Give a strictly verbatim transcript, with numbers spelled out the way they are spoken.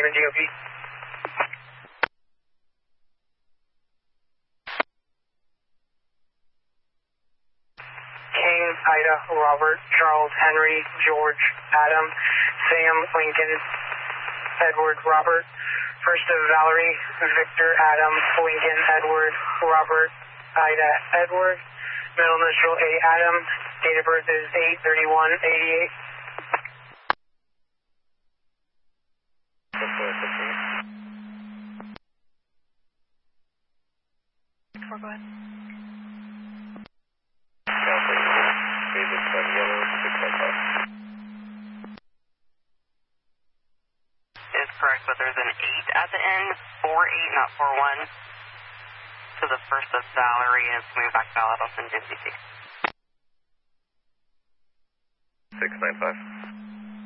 Lima G O P. Kane, Ida, Robert, Charles, Henry, George, Adam, Sam, Lincoln, Edward, Robert. First of Valerie, Victor, Adam, Lincoln, Edward, Robert, Ida, Edward. Middle initial A, Adam. Date of birth is eight thirty-one eighty-eight. Four, go ahead. Is correct, but there's an eight at the end. four eight, not four one. So the first of Valerie is moving back to Valid. I'll send you M C C. six nine five.